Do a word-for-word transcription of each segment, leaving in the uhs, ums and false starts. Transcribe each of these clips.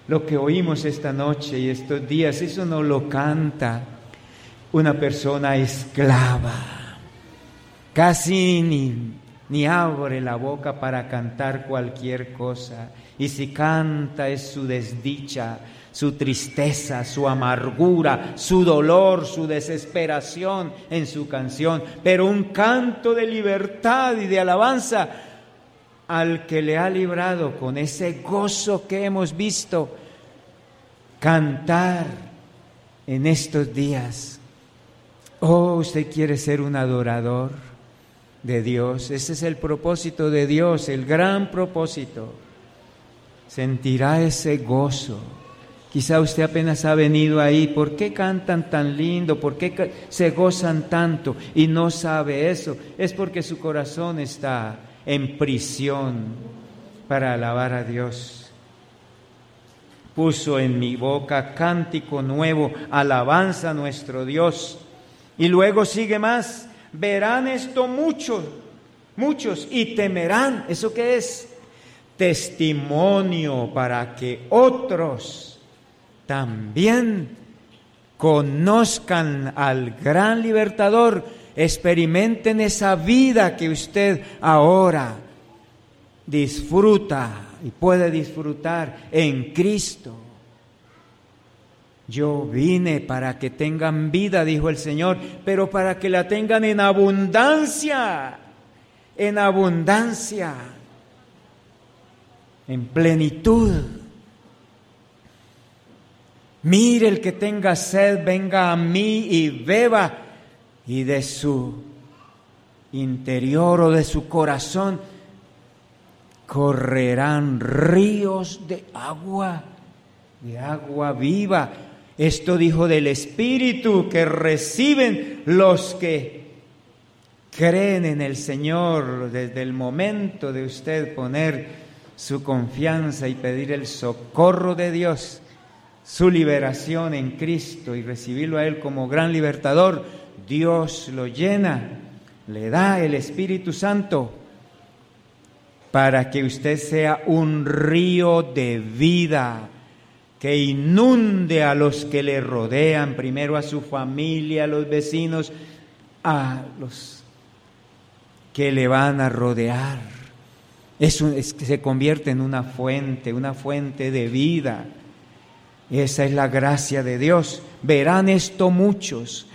Lo que oímos esta noche y estos días, eso no lo canta una persona esclava. Casi ni, ni abre la boca para cantar cualquier cosa. Y si canta es su desdicha, su tristeza, su amargura, su dolor, su desesperación en su canción. Pero un canto de libertad y de alabanza al que le ha librado con ese gozo que hemos visto cantar en estos días. Oh, usted quiere ser un adorador de Dios. Ese es el propósito de Dios, el gran propósito. Sentirá ese gozo. Quizá usted apenas ha venido ahí. ¿Por qué cantan tan lindo? ¿Por qué se gozan tanto? Y no sabe eso. Es porque su corazón está en prisión para alabar a Dios. Puso en mi boca cántico nuevo, alabanza a nuestro Dios. Y luego sigue más. Verán esto muchos, muchos, y temerán. ¿Eso qué es? Testimonio para que otros también conozcan al gran libertador, experimenten esa vida que usted ahora disfruta y puede disfrutar en Cristo. Yo vine para que tengan vida, dijo el Señor, pero para que la tengan en abundancia, en abundancia, en plenitud. Mire, el que tenga sed, venga a mí y beba, y de su interior o de su corazón correrán ríos de agua, de agua viva. Esto dijo del Espíritu que reciben los que creen en el Señor desde el momento de usted poner su confianza y pedir el socorro de Dios, su liberación en Cristo y recibirlo a Él como gran libertador. Dios lo llena, le da el Espíritu Santo para que usted sea un río de vida que inunde a los que le rodean, primero a su familia, a los vecinos, a los que le van a rodear. Eso es que se convierte en una fuente, una fuente de vida. Esa es la gracia de Dios. Verán esto muchos.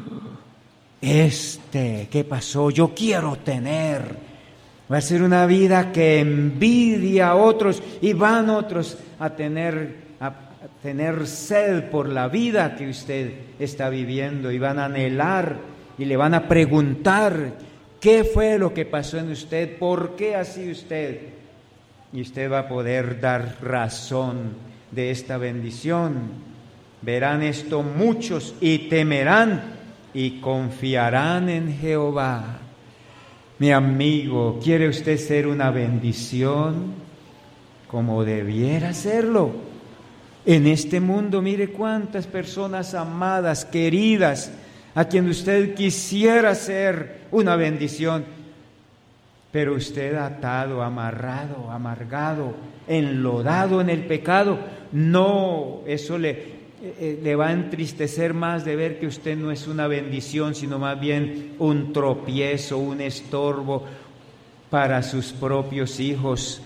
Este, ¿qué pasó? Yo quiero tener. Va a ser una vida que envidia a otros y van otros a tener a tener sed por la vida que usted está viviendo y van a anhelar y le van a preguntar qué fue lo que pasó en usted, por qué así usted, y usted va a poder dar razón de esta bendición. Verán esto muchos y temerán y confiarán en Jehová. Mi amigo, ¿quiere usted ser una bendición como debiera serlo? En este mundo, mire cuántas personas amadas, queridas, a quien usted quisiera ser una bendición, pero usted atado, amarrado, amargado, enlodado en el pecado. No, eso le, eh, le va a entristecer más de ver que usted no es una bendición, sino más bien un tropiezo, un estorbo para sus propios hijos,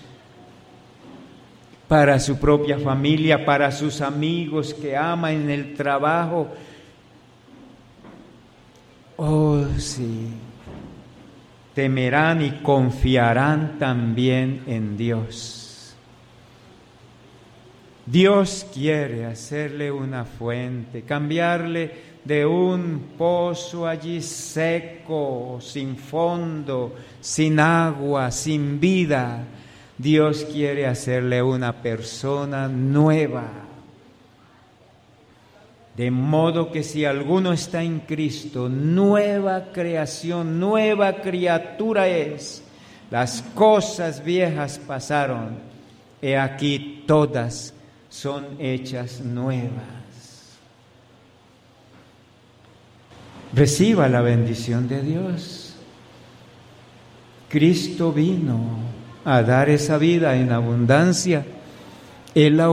para su propia familia, para sus amigos que ama en el trabajo. Oh, sí. Temerán y confiarán también en Dios. Dios quiere hacerle una fuente, cambiarle de un pozo allí seco, sin fondo, sin agua, sin vida. Dios quiere hacerle una persona nueva. De modo que si alguno está en Cristo, nueva creación, nueva criatura es. Las cosas viejas pasaron, he aquí todas son hechas nuevas. Reciba la bendición de Dios. Cristo vino a dar esa vida en abundancia. Él la